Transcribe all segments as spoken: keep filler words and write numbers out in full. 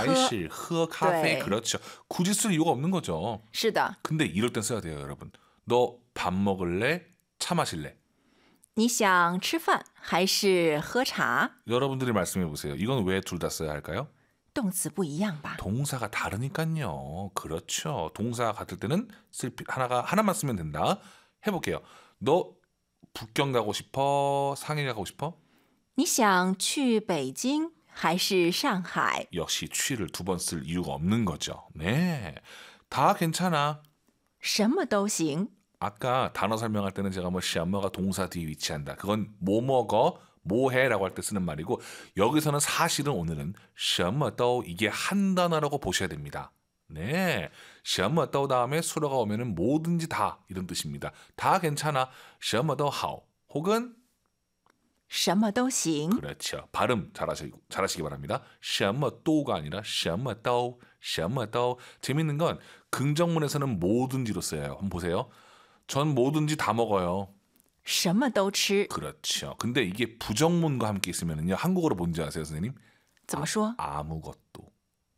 还是喝咖啡 그렇죠. 굳이 쓸 이유가 없는 거죠. 是的. 근데 이럴 땐 써야 돼요, 여러분. 너 밥 먹을래? 차 마실래? 你想吃饭还是喝茶? 여러분들이 말씀해 보세요. 이건 왜 둘 다 써야 할까요? 动词不一样吧? 동사가 다르니까요. 그렇죠. 동사가 같을 때는 쓸 하나가 하나만 쓰면 된다. 해볼게요. 너 북경 가고 싶어? 상해 가고 싶어? 你想去北京还是上海? 역시 취를 두 번 쓸 이유가 없는 거죠. 네, 다 괜찮아. 什么都行. 아까 단어 설명할 때는 제가 뭐 샤머가 동사 뒤에 위치한다. 그건 뭐 먹어, 뭐 해라고 할 때 쓰는 말이고 여기서는 사실은 오늘은 샤머도 이게 한 단어라고 보셔야 됩니다. 네, 샤머도 다음에 수로가 오면은 뭐든지 다 이런 뜻입니다. 다 괜찮아. 샤머도 하오 혹은 什么都行. 그렇죠. 발음 잘하시, 잘하시기 바랍니다. 什么都가 아니라 什么都, 什么都. 재밌는 건 긍정문에서는 뭐든지로 써요. 한번 보세요. 전 뭐든지 다 먹어요. 什么都吃. 그렇죠. 근데 이게 부정문과 함께 있으면요. 한국어로 뭔지 아세요, 선생님? 怎么说? 아, 아무것도.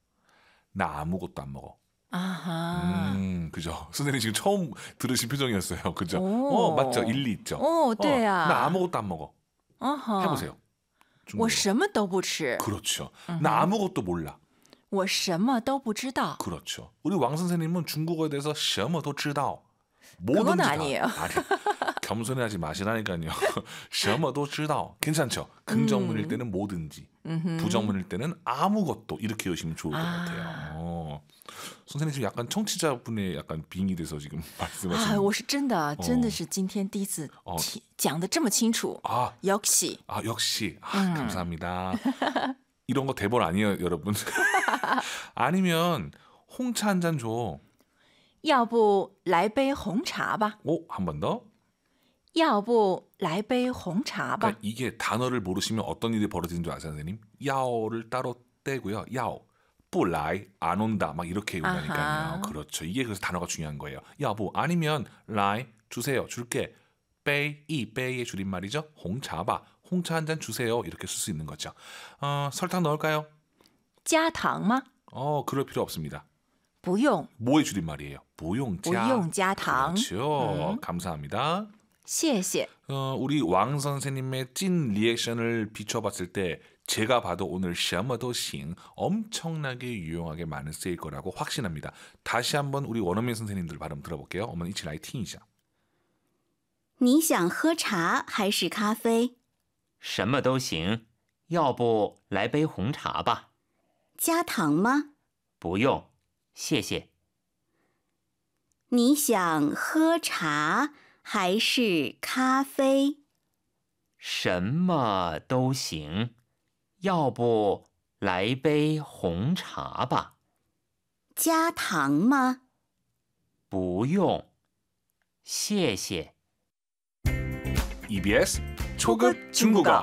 나 아무것도 안 먹어. 아하. 음, 그죠. 선생님 지금 처음 들으신 표정이었어요. 그죠? 오. 어, 맞죠. 일리 있죠. 오, 对啊. 어, 나 아무것도 안 먹어. 어허. 해보세요. 我什么都不吃. 그렇죠. 나 아무것도 몰라. 我什么都不知道. 그렇죠. 우리 왕 선생님은 중국어에 대해서 什么都知道. 그건 뭐든지 아니에요. 다. 아니, 겸손해하지 마시라니까요. 什么都知道. 괜찮죠? 긍정문일 음. 때는 뭐든지, 음흠. 부정문일 때는 아무것도 이렇게 외우시면 좋을 것 아. 같아요. 어. 선생님 지금 약간 청취자분의 약간 빙이 돼서 지금 말씀하시는. 啊，我是真的，真的是今天第一次讲的这么清楚。 아, 역시. 아 역시. 아, 음. 감사합니다. 이런 거 대본 아니에요, 여러분. 아니면 홍차 한 잔 줘. 要不来杯红茶吧? 오, 한 번 더. 要不来杯红茶吧? 그러니까 이게 단어를 모르시면 어떤 일이 벌어지는 줄 아세요, 선생님? 야오를 따로 떼고요. 야오, 뿌라이, 안 온다, 막 이렇게 온다니까요. 아하. 그렇죠. 이게 그래서 단어가 중요한 거예요. 야부 아니면 라이 주세요, 줄게. 빼이, 이 빼이의 줄임말이죠. 홍차바, 홍차 한 잔 주세요. 이렇게 쓸 수 있는 거죠. 어, 설탕 넣을까요? 加糖吗? 어, 그럴 필요 없습니다. 不用. 뭐의 줄임말이에요? 不用加. 不用加糖. 그렇죠. 음. 감사합니다. 谢谢. 어, 우리 왕 선생님의 찐 리액션을 비춰봤을 때 제가 봐도 오늘 什么都行 엄청나게 유용하게 많이 쓰일 거라고 확신합니다. 다시 한번 우리 원어민 선생님들 발음 들어볼게요. 어머니一起来听一下. 你想喝茶还是咖啡？ 什么都行，要不来杯红茶吧？ 加糖吗？ 不用，谢谢。 你想喝茶还是咖啡？ 什么都行，要不来杯红茶吧？ 加糖吗？ 不用，谢谢。 이비에스 초급 중국어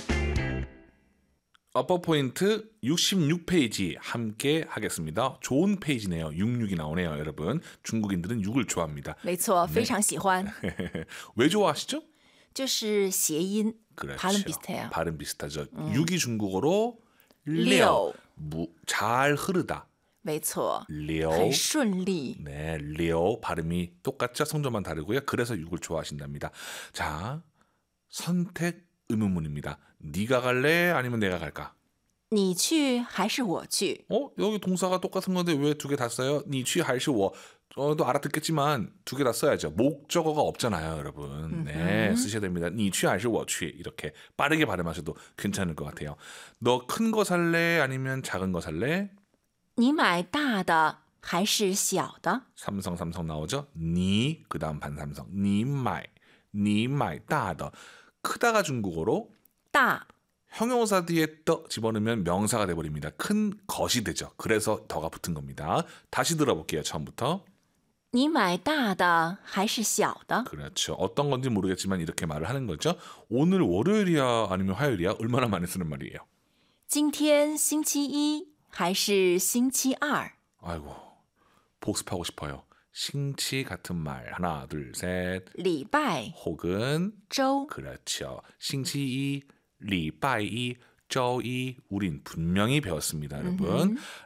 어퍼 포인트 육십육 페이지 함께 하겠습니다. 좋은 페이지네요. 육십육이 나오네요, 여러분. 중국인들은 육을 좋아합니다. 没错，非常喜欢。 왜 좋아하시죠? 就是谐音， 그렇죠. 발음 비슷해요. 발음 비슷하죠. 육이 중국어로 六 려, 무, 잘 흐르다. 没错， 려. 很顺利。 네, 려 발음이 똑같죠. 성조만 다르고요. 그래서 육을 좋아하신답니다. 자, 선택 의문문입니다. 네가 갈래? 아니면 내가 갈까? 你去还是我去? 어? 여기 동사가 똑같은 건데 왜 두 개 다 써요? 你去还是我? 어, 또 알아듣겠지만 두 개 다 써야죠. 목적어가 없잖아요, 여러분. 네, 쓰셔야 됩니다. 你去还是我去 이렇게 빠르게 발음하셔도 괜찮을 것 같아요. 너 큰 거 살래? 아니면 작은 거 살래? 你买大的还是小的? 삼성 삼성 나오죠? 니 그다음 반삼성. 你买你买大的 크다가 중국어로 大 형용사 뒤에 떠 집어넣으면 명사가 돼버립니다. 큰 것이 되죠. 그래서 더가 붙은 겁니다. 다시 들어볼게요. 처음부터. 你买大的还是小的? 그렇죠. 어떤 건지 모르겠지만 이렇게 말을 하는 거죠. 오늘 월요일이야 아니면 화요일이야? 얼마나 많이 쓰는 말이에요. 今天星期一还是星期二? 아이고 복습하고 싶어요. 싱치 같은 말 하나 둘 셋. 礼拜 혹은 周 그렇죠. 싱치이, 리바이, 저이 우린 분명히 배웠습니다, 여러분.